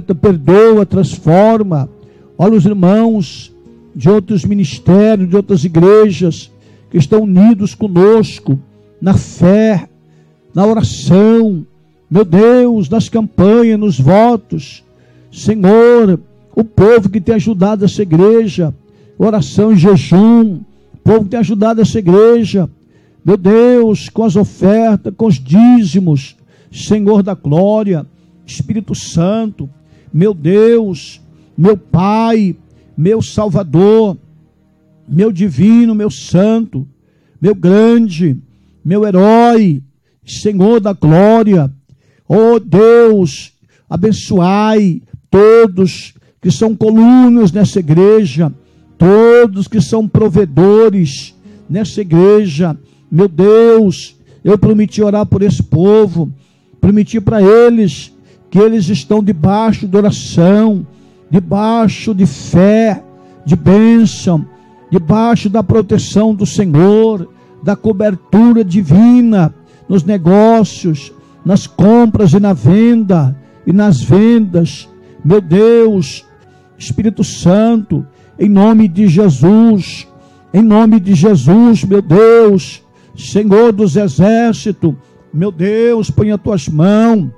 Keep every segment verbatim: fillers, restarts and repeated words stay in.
liberta, perdoa, transforma. Olha os irmãos de outros ministérios, de outras igrejas, que estão unidos conosco na fé, na oração, meu Deus, nas campanhas, nos votos. Senhor, o povo que tem ajudado essa igreja, oração e jejum, o povo que tem ajudado essa igreja, meu Deus, com as ofertas, com os dízimos, Senhor da glória, Espírito Santo, meu Deus, meu Pai, meu Salvador, meu divino, meu santo, meu grande, meu herói, Senhor da glória, oh Deus, abençoai todos que são colunas nessa igreja, todos que são provedores nessa igreja. Meu Deus, eu prometi orar por esse povo, prometi para eles que eles estão debaixo de oração, debaixo de fé, de bênção, debaixo da proteção do Senhor, da cobertura divina nos negócios, nas compras e na venda e nas vendas. Meu Deus, Espírito Santo, em nome de Jesus, em nome de Jesus, meu Deus, Senhor dos exércitos, meu Deus, põe as tuas mãos,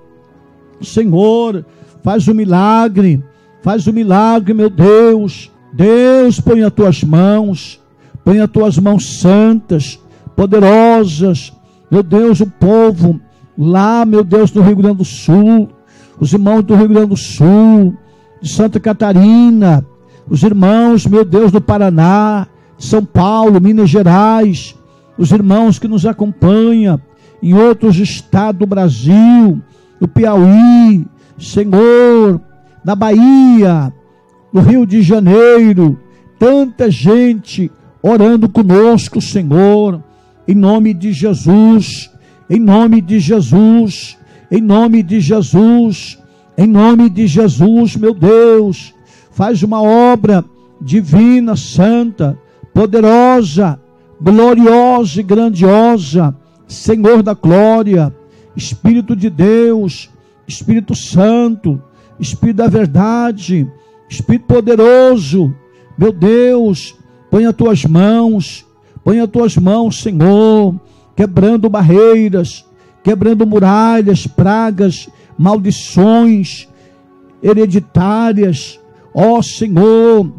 Senhor, faz o milagre, faz o milagre, meu Deus, Deus, põe as tuas mãos, põe as tuas mãos santas, poderosas, meu Deus, o povo lá, meu Deus, do Rio Grande do Sul, os irmãos do Rio Grande do Sul, de Santa Catarina, os irmãos, meu Deus, do Paraná, de São Paulo, Minas Gerais, os irmãos que nos acompanham em outros estados do Brasil, do Piauí, Senhor, na Bahia, no Rio de Janeiro, tanta gente orando conosco, Senhor, em nome de Jesus, em nome de Jesus, em nome de Jesus, em nome de Jesus, meu Deus, faz uma obra divina, santa, poderosa, gloriosa e grandiosa, Senhor da glória, Espírito de Deus, Espírito Santo, Espírito da verdade, Espírito poderoso, meu Deus, põe as tuas mãos, põe as tuas mãos, Senhor, quebrando barreiras, quebrando muralhas, pragas, maldições hereditárias, ó Senhor,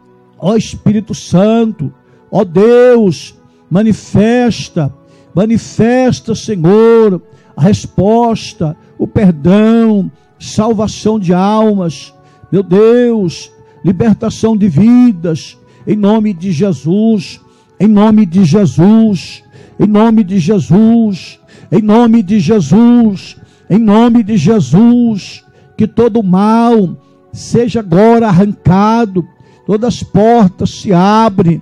ó Espírito Santo, ó Deus, manifesta, manifesta, Senhor, a resposta, o perdão, salvação de almas, meu Deus, libertação de vidas, em nome de Jesus, em nome de Jesus, em nome de Jesus, em nome de Jesus, em nome de Jesus, que todo mal seja agora arrancado, todas as portas se abrem,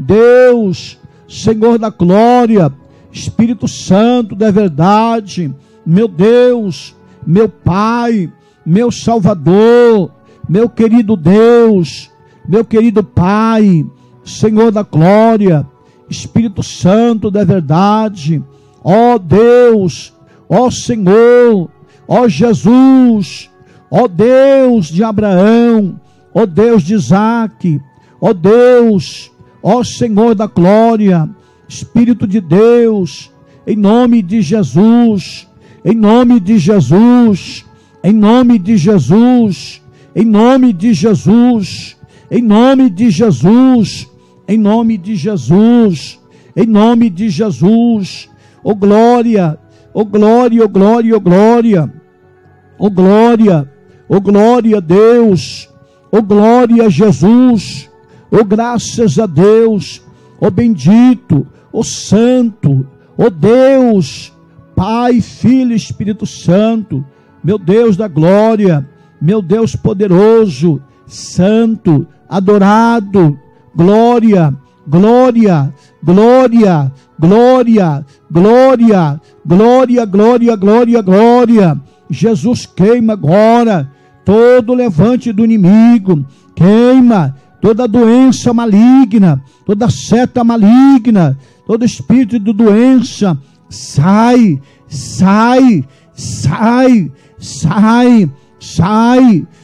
Deus, Senhor da glória, Espírito Santo da verdade, meu Deus, meu Pai, meu Salvador, meu querido Deus, meu querido Pai, Senhor da glória, Espírito Santo da verdade, ó Deus, ó Senhor, ó Jesus, ó Deus de Abraão, ó Deus de Isaque, ó Deus, ó Senhor da glória, Espírito de Deus, em nome de Jesus, em nome de Jesus, em nome de Jesus, em nome de Jesus, em nome de Jesus, em nome de Jesus, em nome de Jesus, ó glória, ó glória, ó glória, ó glória, ó glória, ó glória a Deus, ó glória a Jesus, ó graças a Deus, ó bendito, ó santo, ó Deus, Pai, Filho e Espírito Santo, meu Deus da glória, meu Deus poderoso, santo, adorado, glória, glória, glória, glória, glória, glória, glória, glória, glória. Jesus queima agora todo levante do inimigo, queima toda doença maligna, toda seta maligna, todo espírito de doença, sai, sai, sai, sai, sai,